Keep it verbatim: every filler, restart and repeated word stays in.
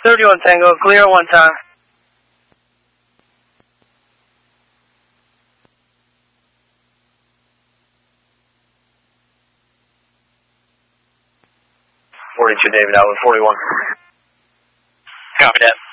thirty-one Tango, clear one time. forty-two David Allen, forty-one. Copy that.